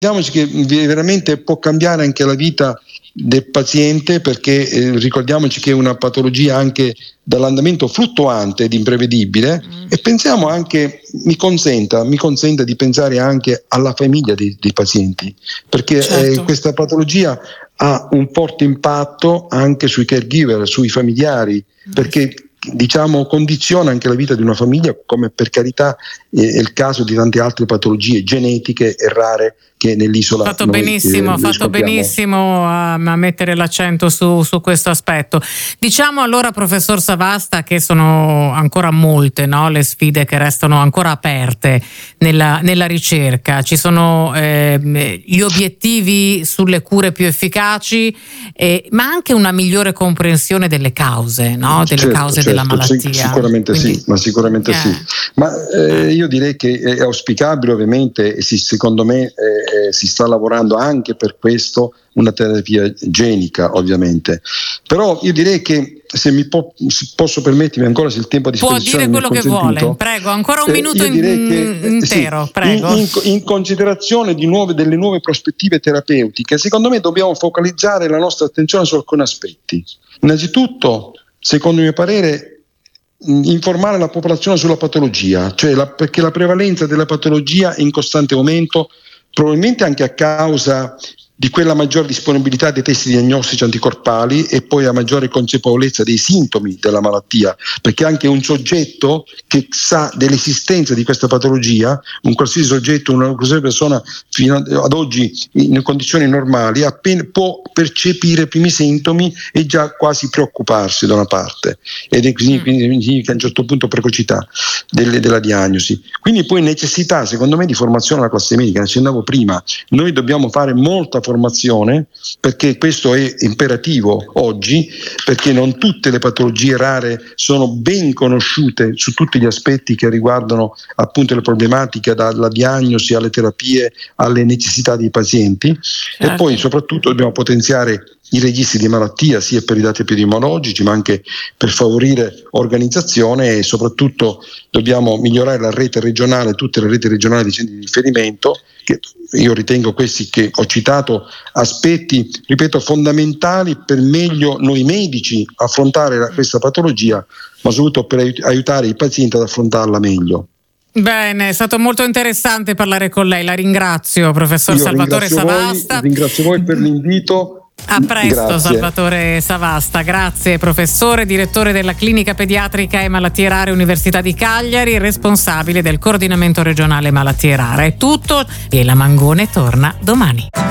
Ricordiamoci che veramente può cambiare anche la vita del paziente, perché ricordiamoci che è una patologia anche dall'andamento fluttuante ed imprevedibile, e pensiamo anche, mi consenta di pensare anche alla famiglia dei pazienti, perché certo, questa patologia ha un forte impatto anche sui caregiver, sui familiari, perché condiziona anche la vita di una famiglia, come per carità è il caso di tante altre patologie genetiche e rare che nell'isola fatto benissimo a mettere l'accento su questo aspetto. Diciamo allora, professor Savasta, che sono ancora molte, no, le sfide che restano ancora aperte nella ricerca. Ci sono gli obiettivi sulle cure più efficaci, ma anche una migliore comprensione delle cause, no? Delle cause della malattia. Sicuramente sì, ma sicuramente sì. Ma io direi che è auspicabile, ovviamente, e secondo me si sta lavorando anche per questo, una terapia genica, ovviamente. Però io direi che, se posso permettermi ancora, se il tempo a disposizione può dire quello che vuole, prego, ancora un minuto intero, prego. In considerazione delle nuove prospettive terapeutiche, secondo me dobbiamo focalizzare la nostra attenzione su alcuni aspetti. Innanzitutto, secondo il mio parere, informare la popolazione sulla patologia, perché la prevalenza della patologia è in costante aumento, probabilmente anche a causa di quella maggiore disponibilità dei test diagnostici anticorpali e poi a maggiore consapevolezza dei sintomi della malattia, perché anche un soggetto che sa dell'esistenza di questa patologia, un qualsiasi soggetto, una qualsiasi persona fino ad oggi in condizioni normali, appena può percepire i primi sintomi e già quasi preoccuparsi da una parte, ed è quindi significa a un certo punto precocità della diagnosi. Quindi poi necessità, secondo me, di formazione alla classe medica, ne accennavo prima. Noi dobbiamo fare molta formazione, perché questo è imperativo oggi, perché non tutte le patologie rare sono ben conosciute su tutti gli aspetti che riguardano appunto le problematiche, dalla diagnosi alle terapie, alle necessità dei pazienti. Certo. E poi soprattutto dobbiamo potenziare i registri di malattia, sia per i dati epidemiologici ma anche per favorire organizzazione, e soprattutto dobbiamo migliorare la rete regionale, tutte le reti regionali di centri di riferimento, che io ritengo questi che ho citato aspetti, ripeto, fondamentali per meglio noi medici affrontare questa patologia, ma soprattutto per aiutare i pazienti ad affrontarla meglio. Bene, è stato molto interessante parlare con lei, la ringrazio, professor Salvatore Savasta. Ringrazio voi per l'invito. A presto. Grazie. Salvatore Savasta, grazie, professore, direttore della Clinica Pediatrica e Malattie Rare Università di Cagliari, responsabile del coordinamento regionale malattie rare. È tutto e la Mangone torna domani.